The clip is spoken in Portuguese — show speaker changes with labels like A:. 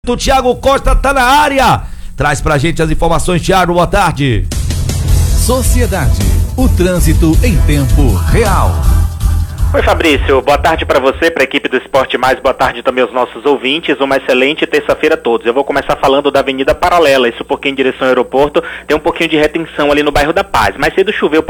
A: O Thiago Costa tá na área. Traz pra gente as informações, Thiago, boa tarde.
B: Sociedade, o trânsito em tempo real.
C: Oi, Fabrício, boa tarde para você, para a equipe do Esporte Mais, boa tarde também aos nossos ouvintes, uma excelente terça-feira a todos. Eu vou começar falando da Avenida Paralela, isso porque em direção ao aeroporto tem um pouquinho de retenção ali no bairro da Paz. Mais cedo choveu